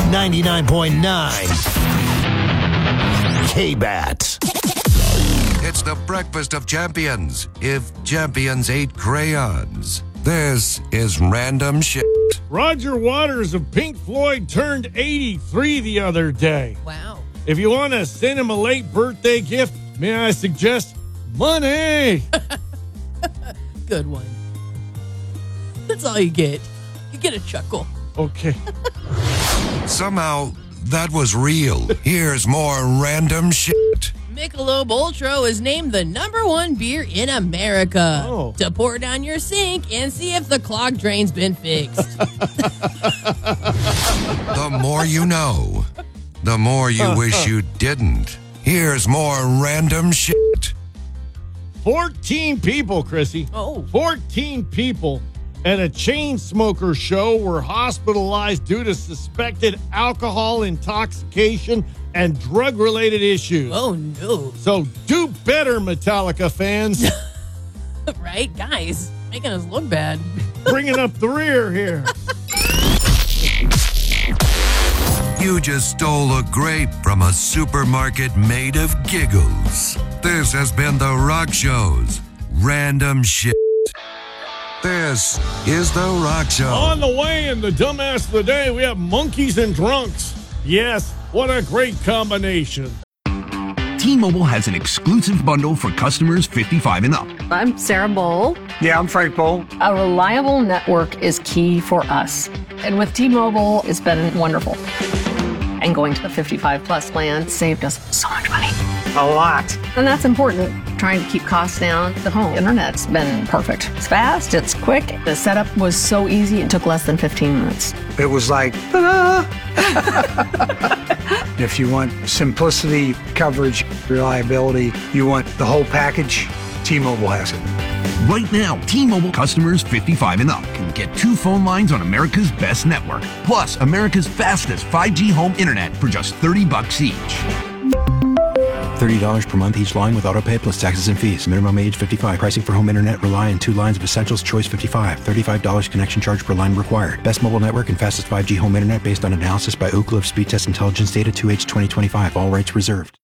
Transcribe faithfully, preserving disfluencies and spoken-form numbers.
ninety-nine point nine K-Bat. It's the breakfast of champions. If champions ate crayons. This is random shit. Roger Waters of Pink Floyd turned eighty-three the other day. Wow. If you want to send him a late birthday gift, may I suggest money? Good one. That's all you get. You get a chuckle. Okay. Somehow, that was real. Here's more random shit. Michelob Ultra is named the number one beer in America. Oh. To pour down your sink and see if the clogged drain's been fixed. The more you know, the more you wish you didn't. Here's more random shit. fourteen people, Chrissy. Oh. fourteen people at a chain smoker show were hospitalized due to suspected alcohol intoxication and drug-related issues. Oh, no. So do better, Metallica fans. Right? Guys, making us look bad. Bringing up the rear here. You just stole a grape from a supermarket made of giggles. This has been The Rock Show's Random Shit. This is The Rock Show. On the way in the Dumbass of the Day, we have monkeys and drunks. Yes, what a great combination. T-Mobile has an exclusive bundle for customers fifty-five and up. I'm Sarah Bowl. Yeah, I'm Frank Bowl. A reliable network is key for us. And with T-Mobile, it's been wonderful. And going to the fifty-five plus plan saved us so much money. A lot. And that's important. Trying to keep costs down. The home internet's been perfect. It's fast, it's quick. The setup was so easy, it took less than fifteen minutes. It was like, ta-da! If you want simplicity, coverage, reliability, you want the whole package, T-Mobile has it. Right now, T-Mobile customers fifty-five and up can get two phone lines on America's best network, plus America's fastest five G home internet for just thirty bucks each. thirty dollars per month each line with autopay plus taxes and fees. Minimum age fifty-five. Pricing for home internet rely on two lines of Essentials Choice fifty-five. thirty-five dollars connection charge per line required. Best mobile network and fastest five G home internet based on analysis by Ookla of Speed Test Intelligence Data two H twenty twenty-five. All rights reserved.